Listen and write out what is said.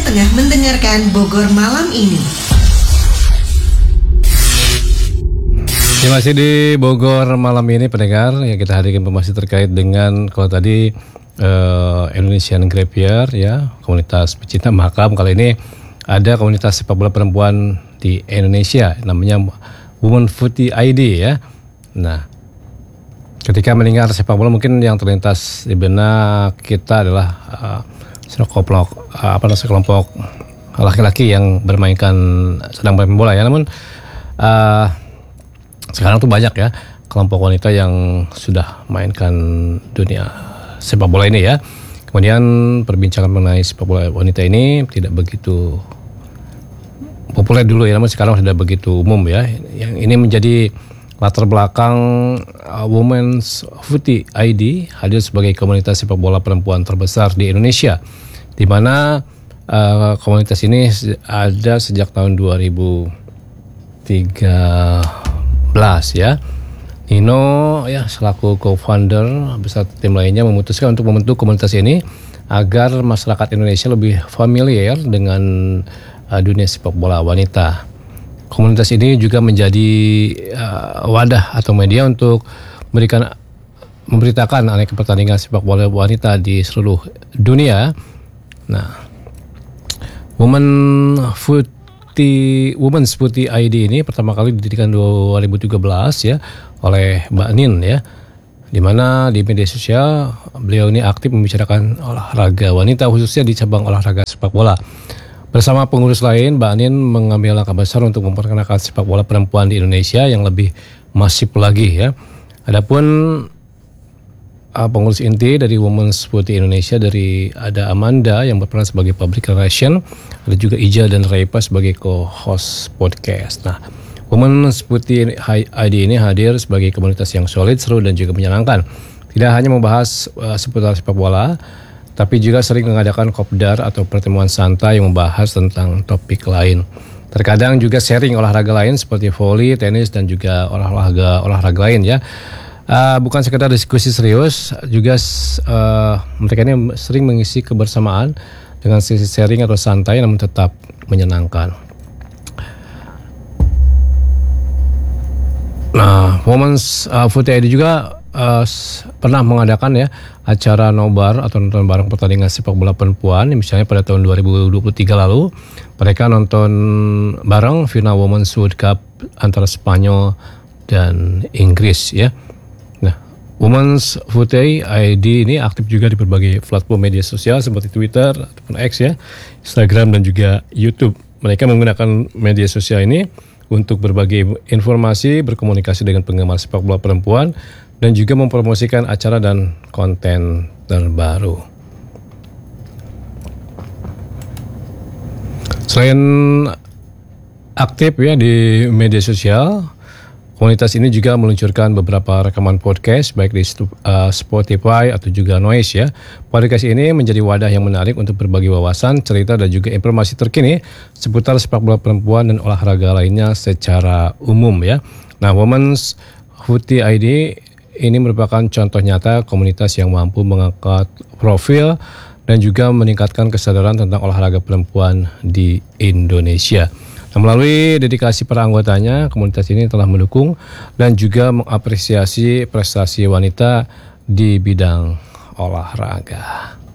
tengah mendengarkan Bogor Malam ini. Ya, masih di Bogor Malam ini pendengar, ya kita hadirkan informasi terkait dengan kalau tadi Indonesian Graveyard ya, komunitas pecinta makam. Kali ini ada komunitas sepak bola perempuan di Indonesia namanya Women Footy ID ya. Nah, ketika mendengar sepak bola mungkin yang terlintas di benak kita adalah sekelompok laki-laki yang sedang bermain bola ya. Namun sekarang tuh banyak ya kelompok wanita yang sudah mainkan dunia sepak bola ini ya. Kemudian perbincangan mengenai sepak bola wanita ini tidak begitu populer dulu ya, namun sekarang sudah begitu umum ya. Yang ini menjadi latar belakang Women's Footy ID hadir sebagai komunitas sepak bola perempuan terbesar di Indonesia, di mana komunitas ini ada sejak tahun 2013 ya. Nino ya selaku co-founder beserta tim lainnya memutuskan untuk membentuk komunitas ini agar masyarakat Indonesia lebih familiar dengan dunia sepak bola wanita. Komunitas ini juga menjadi wadah atau media untuk memberitakan aneka pertandingan sepak bola wanita di seluruh dunia. Nah, Women's Footy ID ini pertama kali didirikan 2013 ya oleh Mbak Nin ya, di mana di media sosial beliau ini aktif membicarakan olahraga wanita khususnya di cabang olahraga sepak bola. Bersama pengurus lain, Mbak Nin mengambil langkah besar untuk memperkenalkan sepak bola perempuan di Indonesia yang lebih masif lagi ya. Adapun pengurus inti dari Women's Footy Indonesia ada Amanda yang berperan sebagai public relation, ada juga Ija dan Raipa sebagai co-host podcast. Nah, Women's Footy ID ini hadir sebagai komunitas yang solid, seru dan juga menyenangkan. Tidak hanya membahas seputar sepak bola, tapi juga sering mengadakan kopdar atau pertemuan santai yang membahas tentang topik lain. Terkadang juga sharing olahraga lain seperti voli, tenis dan juga olahraga lain ya. Bukan sekedar diskusi serius, juga mereka ini sering mengisi kebersamaan dengan sesi sharing atau santai namun tetap menyenangkan. Nah, Women's Footy ID juga pernah mengadakan ya acara nobar atau nonton bareng pertandingan sepak bola perempuan. Misalnya pada tahun 2023 lalu mereka nonton bareng final Women's World Cup antara Spanyol dan Inggris ya. Nah, Women's Footy ID ini aktif juga di berbagai platform media sosial seperti Twitter ataupun X ya, Instagram dan juga YouTube. Mereka menggunakan media sosial ini untuk berbagi informasi, berkomunikasi dengan penggemar sepak bola perempuan, dan juga mempromosikan acara dan konten terbaru. Selain aktif ya di media sosial, komunitas ini juga meluncurkan beberapa rekaman podcast baik di Spotify atau juga Noise ya. Podcast ini menjadi wadah yang menarik untuk berbagi wawasan, cerita dan juga informasi terkini seputar sepak bola perempuan dan olahraga lainnya secara umum ya. Nah, Women's Footy ID ini merupakan contoh nyata komunitas yang mampu mengangkat profil dan juga meningkatkan kesadaran tentang olahraga perempuan di Indonesia. Nah, melalui dedikasi para anggotanya, komunitas ini telah mendukung dan juga mengapresiasi prestasi wanita di bidang olahraga.